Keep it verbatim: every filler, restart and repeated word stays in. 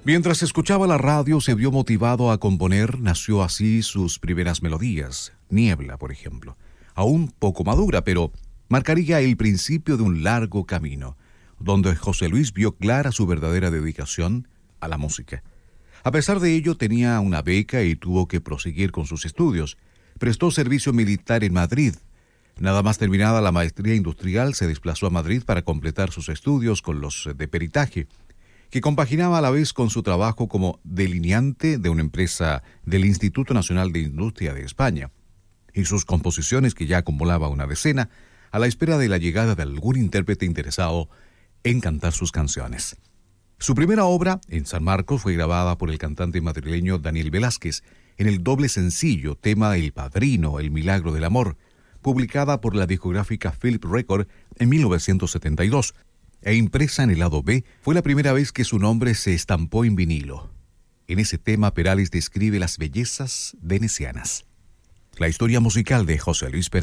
Mientras escuchaba la radio, se vio motivado a componer. Nació así sus primeras melodías. Niebla, por ejemplo. Aún poco madura, pero marcaría el principio de un largo camino, donde José Luis vio clara su verdadera dedicación a la música. A pesar de ello, tenía una beca y tuvo que proseguir con sus estudios. Prestó servicio militar en Madrid. Nada más terminada la maestría industrial, se desplazó a Madrid para completar sus estudios con los de peritaje, que compaginaba a la vez con su trabajo como delineante de una empresa del Instituto Nacional de Industria de España, y sus composiciones, que ya acumulaba una decena, a la espera de la llegada de algún intérprete interesado en cantar sus canciones. Su primera obra, en San Marcos, fue grabada por el cantante madrileño Daniel Velázquez en el doble sencillo tema El Padrino, el Milagro del Amor, publicada por la discográfica Philip Record en mil novecientos setenta y dos, e impresa en el lado B. Fue la primera vez que su nombre se estampó en vinilo. En ese tema, Perales describe las bellezas venecianas. La historia musical de José Luis Perales.